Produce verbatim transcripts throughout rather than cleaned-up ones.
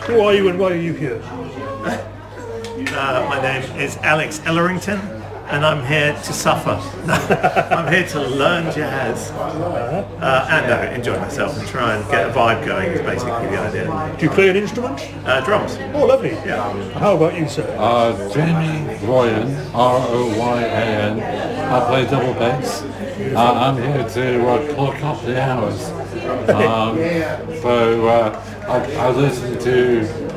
Who are you and why are you here? Uh, my name is Alex Ellerington, and I'm here to suffer. I'm here to learn jazz uh, and uh, enjoy myself and try and get a vibe going is basically the idea. Do you play an instrument? Uh, drums. Oh, lovely. Yeah. How about you, sir? Uh, Jamie Royan, R O Y A N. I play double bass. Uh, I'm here to uh, clock up the hours. Um, so uh, I, I listen to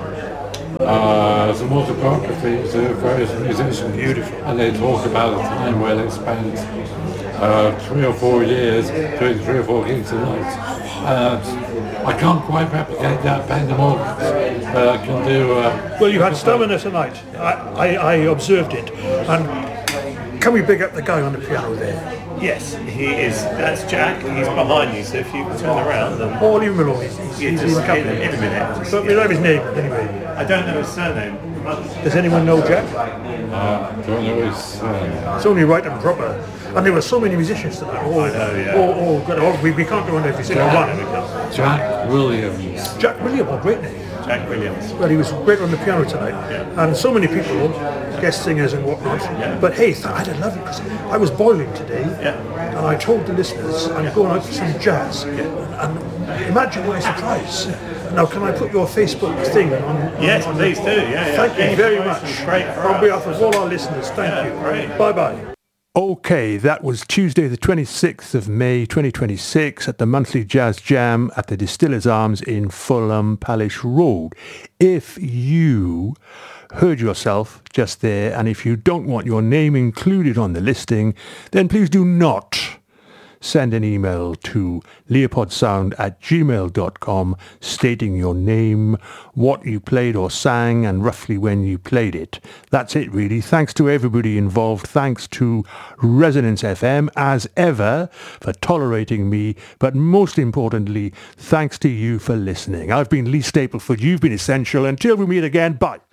Uh, some autobiographies of various musicians. Beautiful. And they talk about a time where they spent uh, three or four years doing three or four gigs a night. And I can't quite replicate that pandemonium, but I can do... Uh, well, you had stamina tonight. I, I, I observed it. And can we big up the guy on the piano there? Yes, he is. That's Jack. He's behind you, so if you turn around and... Oh, leave him alone. He's, he's, you he's just in in, company. in a minute. But we know his name, anyway. I don't know his surname. Does anyone know Jack? uh, don't know his, uh, It's only right and proper. And there were so many musicians tonight. Oh, I know, yeah. Oh, oh, God, oh, we, we can't go on every single one. Jack Williams. Jack Williams, oh, great name. Jack Williams. Well, he was great on the piano tonight, Yeah. and so many people, guest singers and whatnot. Yeah. But hey, th- I love it because I was boiling today, Yeah. and I told the listeners I'm going out for some jazz. And, and imagine my surprise. Now, can I put your Facebook thing on? on Yes, on please the, do. Yeah, yeah. Thank you Any very promotion much. is great for On us. behalf of all our listeners, thank Yeah, you. great. Bye bye. Okay, that was Tuesday the twenty-sixth of May twenty twenty-six at the monthly Jazz Jam at the Distillers Arms in Fulham Palace Road. If you heard yourself just there and if you don't want your name included on the listing, then please do not send an email to leopoldsound at gmail dot com stating your name, what you played or sang, and roughly when you played it. That's it, really. Thanks to everybody involved. Thanks to Resonance F M, as ever, for tolerating me. But most importantly, thanks to you for listening. I've been Lee Stapleford. You've been essential. Until we meet again, bye.